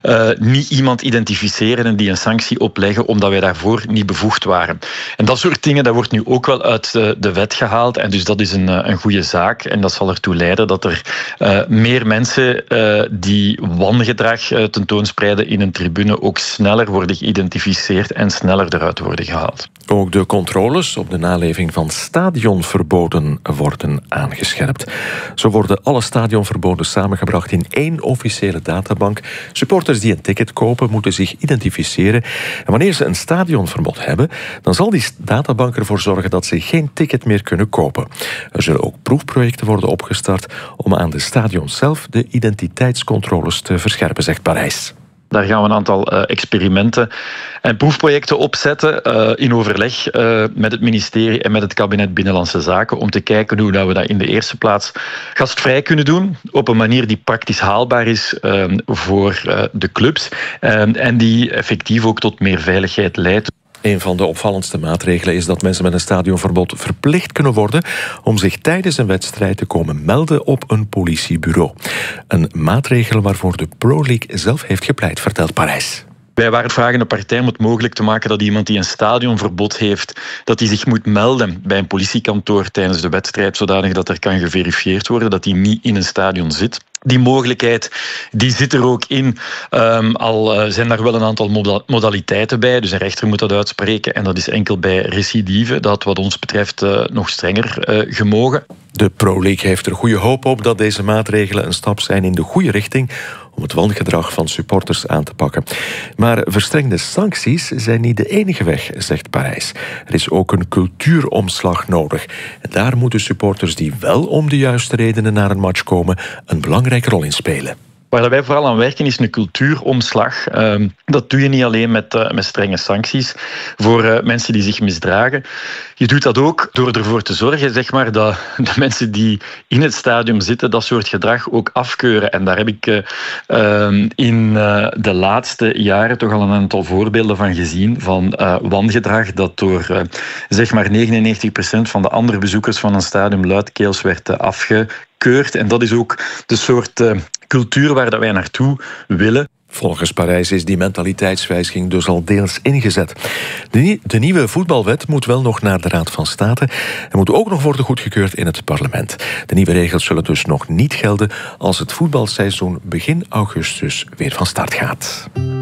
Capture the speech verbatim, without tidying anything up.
Uh, niet iemand identificeren en die een sanctie opleggen omdat wij daarvoor niet bevoegd waren. En dat soort dingen, dat wordt nu ook wel uit de, de wet gehaald. En dus dat is een, een goede zaak. En dat zal ertoe leiden dat er uh, meer mensen uh, die wangedrag uh, tentoonspreiden in een tribune ook sneller worden geïdentificeerd en sneller eruit worden gehaald. Ook de controles op de naleving van stadionverboden worden aangescherpt. Zo worden alle stadionverboden samengebracht in één officiële databank. Supporters die een ticket kopen moeten zich identificeren. En wanneer ze een stadionverbod hebben, dan zal die databank ervoor zorgen dat ze geen ticket meer kunnen kopen. Er zullen ook proefprojecten worden opgestart om aan de stadions zelf de identiteitscontroles te verscherpen, zegt Parijs. Daar gaan we een aantal uh, experimenten en proefprojecten opzetten uh, in overleg uh, met het ministerie en met het kabinet Binnenlandse Zaken om te kijken hoe dat we dat in de eerste plaats gastvrij kunnen doen op een manier die praktisch haalbaar is uh, voor uh, de clubs uh, en die effectief ook tot meer veiligheid leidt. Een van de opvallendste maatregelen is dat mensen met een stadionverbod verplicht kunnen worden om zich tijdens een wedstrijd te komen melden op een politiebureau. Een maatregel waarvoor de Pro League zelf heeft gepleit, vertelt Parijs. Wij waren vragende partij om het mogelijk te maken dat iemand die een stadionverbod heeft, dat hij zich moet melden bij een politiekantoor tijdens de wedstrijd, zodanig dat er kan geverifieerd worden dat hij niet in een stadion zit. Die mogelijkheid die zit er ook in. Um, al uh, zijn daar wel een aantal moda- modaliteiten bij. Dus een rechter moet dat uitspreken. En dat is enkel bij recidive. Dat wat ons betreft uh, nog strenger uh, gemogen. De Pro League heeft er goede hoop op dat deze maatregelen een stap zijn in de goede richting om het wangedrag van supporters aan te pakken. Maar verstrengde sancties zijn niet de enige weg, zegt Parijs. Er is ook een cultuuromslag nodig. En daar moeten supporters die wel om de juiste redenen naar een match komen een belangrijke rol in spelen. Waar wij vooral aan werken is een cultuuromslag. Uh, dat doe je niet alleen met, uh, met strenge sancties voor uh, mensen die zich misdragen. Je doet dat ook door ervoor te zorgen zeg maar, dat de mensen die in het stadion zitten dat soort gedrag ook afkeuren. En daar heb ik uh, uh, in uh, de laatste jaren toch al een aantal voorbeelden van gezien. Van uh, wangedrag dat door uh, zeg maar negenennegentig procent van de andere bezoekers van een stadion luidkeels werd uh, afgekeurd. En dat is ook de soort uh, cultuur waar dat wij naartoe willen. Volgens Parijs is die mentaliteitswijziging dus al deels ingezet. De, nie- de nieuwe voetbalwet moet wel nog naar de Raad van State en moet ook nog worden goedgekeurd in het parlement. De nieuwe regels zullen dus nog niet gelden als het voetbalseizoen begin augustus weer van start gaat.